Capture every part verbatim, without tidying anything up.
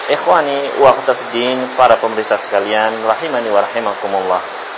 Ikhwani wa akhwatifiddin, para pemirsa sekalian, rahimani wa rahimakumullah.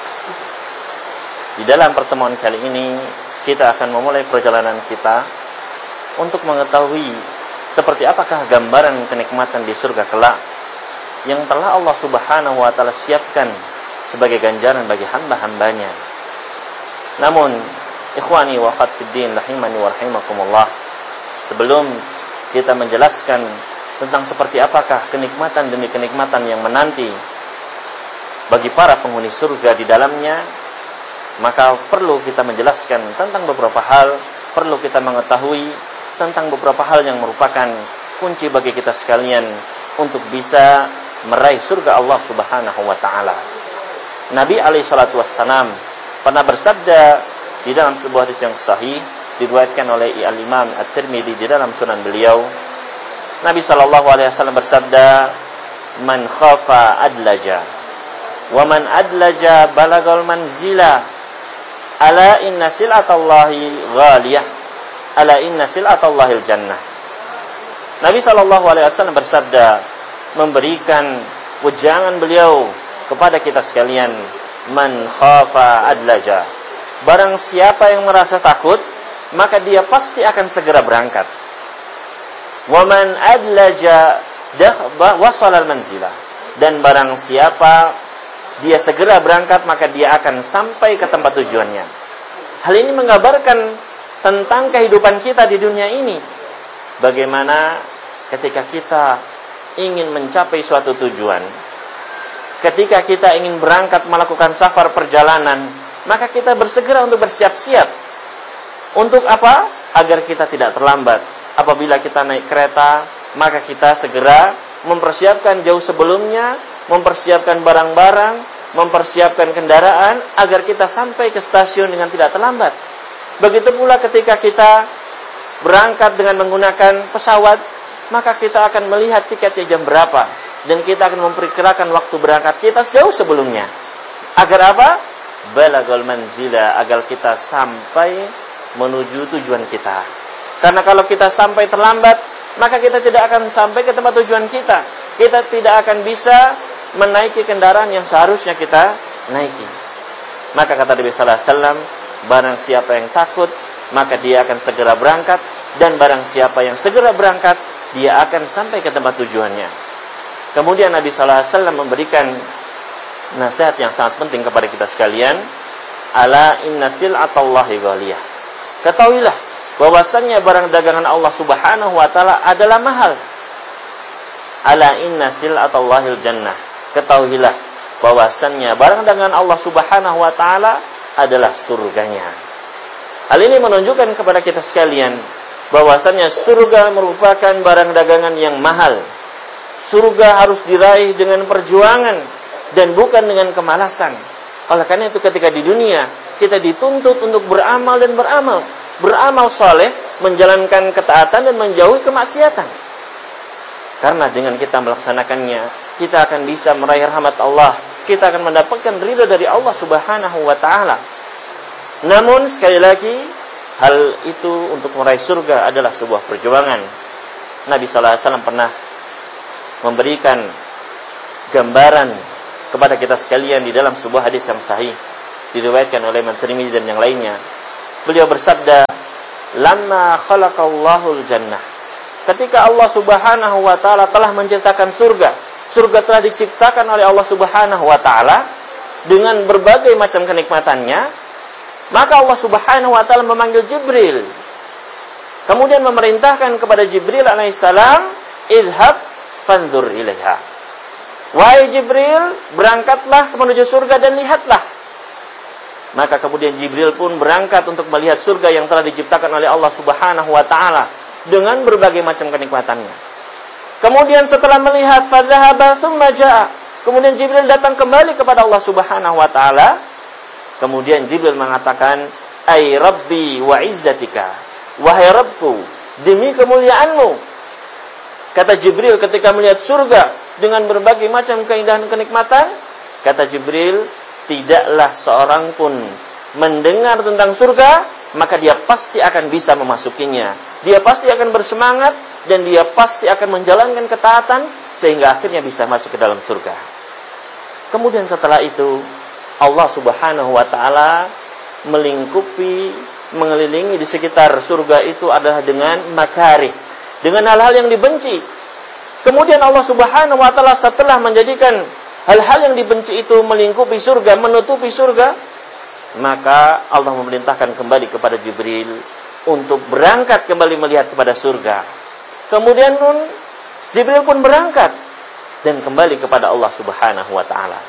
Di dalam pertemuan kali ini kita akan memulai perjalanan kita untuk mengetahui seperti apakah gambaran kenikmatan di surga kelak yang telah Allah Subhanahu wa taala siapkan sebagai ganjaran bagi hamba-hambanya. Namun, ikhwani wa akhwatifiddin, rahimani wa rahimakumullah, sebelum kita menjelaskan tentang seperti apakah kenikmatan demi kenikmatan yang menanti bagi para penghuni surga di dalamnya, maka perlu kita menjelaskan tentang beberapa hal, perlu kita mengetahui tentang beberapa hal yang merupakan kunci bagi kita sekalian untuk bisa meraih surga Allah Subhanahu wa taala. Nabi alaihi salatu wassalam pernah bersabda di dalam sebuah hadis yang sahih, diriwayatkan oleh Al-Imam At-Tirmidzi di dalam sunan beliau. Nabi sallallahu alaihi wasallam bersabda, "Man khafa adlaja, wa man adlaja balagal manzila. Ala inna sil'atallahi ghaliyah, ala inna sil'atallahil jannah." Nabi sallallahu alaihi wasallam bersabda, memberikan wejangan beliau kepada kita sekalian, "Man khafa adlaja." Barang siapa yang merasa takut, maka dia pasti akan segera berangkat. "Wa man adlaja wasalal manzila." Dan barang siapa dia segera berangkat, maka dia akan sampai ke tempat tujuannya. Hal ini menggambarkan tentang kehidupan kita di dunia ini. Bagaimana ketika kita ingin mencapai suatu tujuan, ketika kita ingin berangkat melakukan safar perjalanan, maka kita bersegera untuk bersiap-siap. Untuk apa? Agar kita tidak terlambat. Apabila kita naik kereta, maka kita segera mempersiapkan jauh sebelumnya, mempersiapkan barang-barang, mempersiapkan kendaraan, agar kita sampai ke stasiun dengan tidak terlambat. Begitu pula ketika kita berangkat dengan menggunakan pesawat, maka kita akan melihat tiketnya jam berapa, dan kita akan memperkirakan waktu berangkat kita jauh sebelumnya. Agar apa? Balagal manzila, agar kita sampai menuju tujuan kita. Karena kalau kita sampai terlambat, maka kita tidak akan sampai ke tempat tujuan kita. Kita tidak akan bisa menaiki kendaraan yang seharusnya kita naiki. Maka kata Nabi sallallahu alaihi wasallam, barang siapa yang takut, maka dia akan segera berangkat, dan barang siapa yang segera berangkat, dia akan sampai ke tempat tujuannya. Kemudian Nabi sallallahu alaihi wasallam memberikan nasihat yang sangat penting kepada kita sekalian. Ala inna sil'atallahi ghaliyah. Ketahuilah bahwasannya barang dagangan Allah Subhanahu wa taala adalah mahal. Ala inna sil'atallahil jannah. Ketahuilah bahwasannya barang dagangan Allah Subhanahu wa taala adalah surganya. Hal ini menunjukkan kepada kita sekalian bahwasannya surga merupakan barang dagangan yang mahal. Surga harus diraih dengan perjuangan dan bukan dengan kemalasan. Oleh karena itu ketika di dunia kita dituntut untuk beramal dan beramal, beramal soleh, menjalankan ketaatan dan menjauhi kemaksiatan. Karena dengan kita melaksanakannya, kita akan bisa meraih rahmat Allah, kita akan mendapatkan ridha dari Allah Subhanahu wa taala. Namun sekali lagi, hal itu untuk meraih surga adalah sebuah perjuangan. Nabi sallallahu alaihi wasallam pernah memberikan gambaran kepada kita sekalian di dalam sebuah hadis yang sahih, diriwayatkan oleh Imam Tirmidzi dan yang lainnya. Beliau bersabda, "Lamma khalaqallahul jannah." Ketika Allah Subhanahu wa taala telah menciptakan surga, surga telah diciptakan oleh Allah Subhanahu wa taala dengan berbagai macam kenikmatannya, maka Allah Subhanahu wa taala memanggil Jibril. Kemudian memerintahkan kepada Jibril alaihissalam, "Idhab fanzur ilaiha." Wahai Jibril, berangkatlah menuju surga dan lihatlah. Maka kemudian Jibril pun berangkat untuk melihat surga yang telah diciptakan oleh Allah Subhanahu wa taala dengan berbagai macam kenikmatannya. Kemudian setelah melihat, fadhahaba tsumma jaa. Kemudian Jibril datang kembali kepada Allah Subhanahu wa taala. Kemudian Jibril mengatakan, "Ai Rabbi wa izzatika." Wahai Rabbku, demi kemuliaanmu. Kata Jibril ketika melihat surga dengan berbagai macam keindahan kenikmatan, kata Jibril, tidaklah seorang pun mendengar tentang surga, maka dia pasti akan bisa memasukinya. Dia pasti akan bersemangat dan dia pasti akan menjalankan ketaatan sehingga akhirnya bisa masuk ke dalam surga. Kemudian setelah itu Allah Subhanahu wa taala melingkupi, mengelilingi di sekitar surga itu adalah dengan makarih, dengan hal-hal yang dibenci. Kemudian Allah Subhanahu wa taala setelah menjadikan hal-hal yang dibenci itu melingkupi surga, menutupi surga, maka Allah memerintahkan kembali kepada Jibril untuk berangkat kembali melihat kepada surga. Kemudian pun Jibril pun berangkat dan kembali kepada Allah Subhanahu wa taala.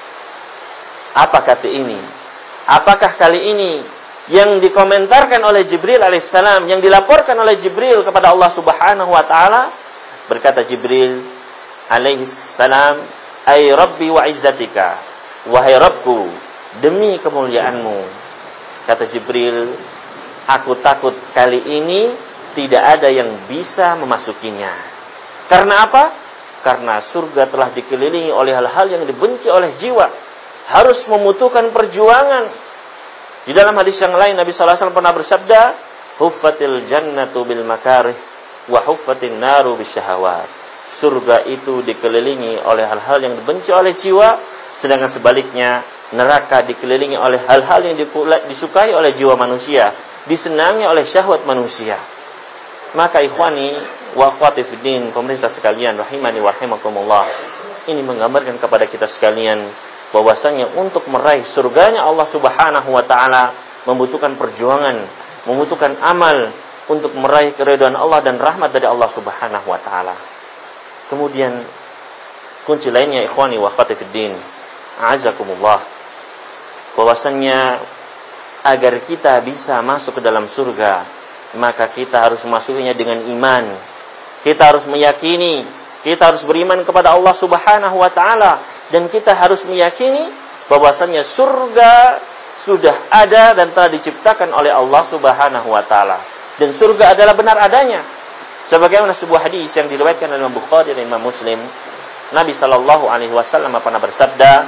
Apa kata ini? Apakah kali ini yang dikomentarkan oleh Jibril alaihissalam, yang dilaporkan oleh Jibril kepada Allah Subhanahu wa taala? Berkata Jibril alaihissalam, "Ai Rabbi wa izzatika," wahai Rabbku, demi kemuliaanmu. Kata Jibril, aku takut kali ini tidak ada yang bisa memasukinya. Karena apa? Karena surga telah dikelilingi oleh hal-hal yang dibenci oleh jiwa. Harus membutuhkan perjuangan. Di dalam hadis yang lain Nabi sallallahu alaihi wasallam pernah bersabda, "Huffatil jannatu bil makarih wa huffatin naru bisyahawat." Surga itu dikelilingi oleh hal-hal yang dibenci oleh jiwa, sedangkan sebaliknya neraka dikelilingi oleh hal-hal yang disukai oleh jiwa manusia, disenangi oleh syahwat manusia. Maka ikhwani wa akhwati fiddin, pemirsa sekalian rahimani wa rahimakumullah, ini menggambarkan kepada kita sekalian bahwasanya untuk meraih surganya Allah Subhanahu wa taala membutuhkan perjuangan, membutuhkan amal untuk meraih keridhaan Allah dan rahmat dari Allah Subhanahu wa taala. Kemudian kunci lainnya ikhwani wa akhwati fiddin, a'azakumullah, bahwasanya agar kita bisa masuk ke dalam surga, maka kita harus masukinya dengan iman. Kita harus meyakini, kita harus beriman kepada Allah Subhanahu wa taala, dan kita harus meyakini bahwasanya surga sudah ada dan telah diciptakan oleh Allah Subhanahu wa taala, dan surga adalah benar adanya. Sebagaimana sebuah hadis yang diriwayatkan oleh Imam Bukhari dan Imam Muslim, Nabi sallallahu alaihi wasallam pernah bersabda,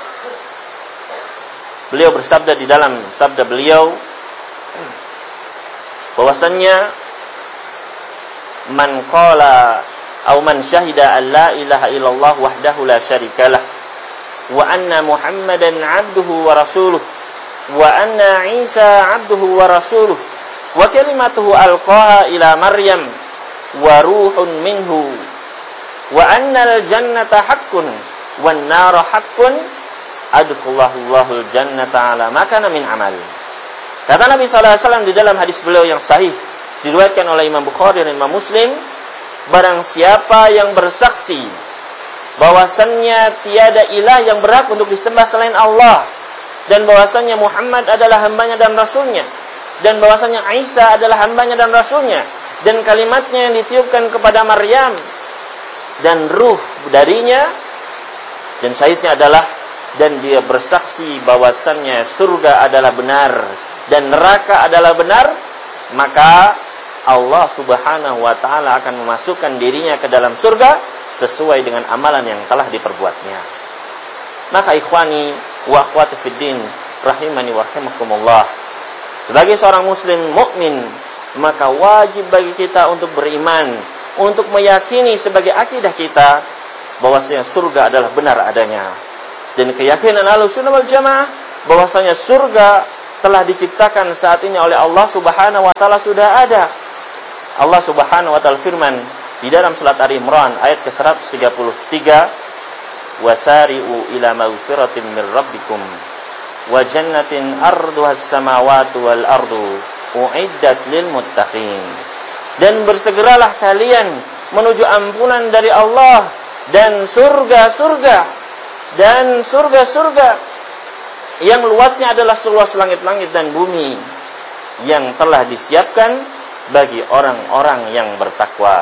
beliau bersabda di dalam sabda beliau bahwasannya man qala aw man syahida an la ilaha illallah wahdahu la syarikalah wa anna Muhammadan 'abduhu wa rasuluh wa anna Isa 'abduhu wa rasuluh wa kalimatuhu alqaha ila Maryam wa ruhun minhu wa anna al-jannata haqqun wan nara haqqun adkhulahullahu al-jannata ala ma kana min amal. Kata Nabi sallallahu alaihi wasallam di dalam hadis beliau yang sahih diriwayatkan oleh Imam Bukhari dan Imam Muslim, barang siapa yang bersaksi bahwasannya tiada ilah yang berhak untuk disembah selain Allah, dan bahwasannya Muhammad adalah hambanya dan rasulnya, dan bahwasannya Isa adalah hambanya dan rasulnya, dan kalimatnya yang ditiupkan kepada Maryam dan ruh darinya, dan syahidnya adalah, dan dia bersaksi bahwasannya surga adalah benar dan neraka adalah benar, maka Allah Subhanahu wa taala akan memasukkan dirinya ke dalam surga sesuai dengan amalan yang telah diperbuatnya. Maka ikhwani wa akhwati fiddin rahimani wa rahimakumullah, sebagai seorang muslim mukmin, maka wajib bagi kita untuk beriman, untuk meyakini sebagai akidah kita bahwasanya surga adalah benar adanya. Dan keyakinan Ahlussunnah wal Jamaah bahwasanya surga telah diciptakan saat ini oleh Allah Subhanahu wa taala sudah ada. Allah Subhanahu wa taala firman di dalam surat Ali Imran ayat ke seratus tiga puluh tiga, "Wasari'u ila maghfiratin min rabbikum wa jannatin arduhas samawati wal ardu uiddat lil muttaqin." Dan bersegeralah kalian menuju ampunan dari Allah dan surga-surga dan surga-surga yang luasnya adalah seluas langit-langit dan bumi, yang telah disiapkan bagi orang-orang yang bertakwa.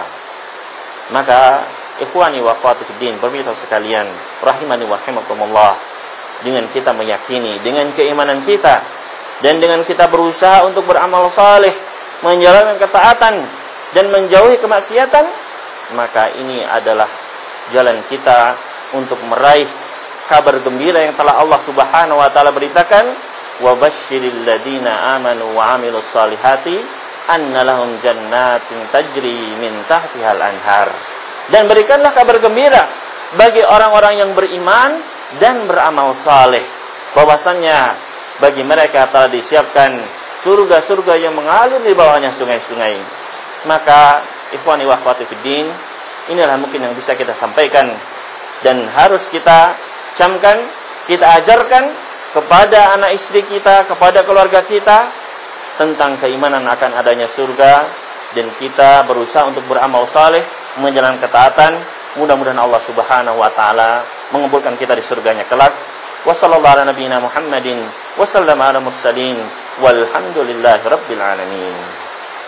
Maka ikhwani wa akhwati fiddin, pemirsa sekalian rahimani wa rahimakumullah, dengan kita meyakini, dengan keimanan kita, dan dengan kita berusaha untuk beramal saleh, menjalankan ketaatan dan menjauhi kemaksiatan, maka ini adalah jalan kita untuk meraih kabar gembira yang telah Allah Subhanahu wa taala beritakan, wa basyiril ladina amanu wa amilus solihati anna lahum jannatin tajri min tahtihal anhar. Dan berikanlah kabar gembira bagi orang-orang yang beriman dan beramal saleh, bahwasannya bagi mereka telah disiapkan surga-surga yang mengalir di bawahnya sungai-sungai. Maka ikhwani wa akhwati fiddin, inilah mungkin yang bisa kita sampaikan dan harus kita camkan, kita ajarkan kepada anak istri kita, kepada keluarga kita tentang keimanan akan adanya surga, dan kita berusaha untuk beramal saleh, menjalankan ketaatan. Mudah-mudahan Allah Subhanahu wa taala mengumpulkan kita di surganya kelak. Wassallallahu ala nabiyyina Muhammadin wa sallama ala mursalin walhamdulillahi rabbil alamin.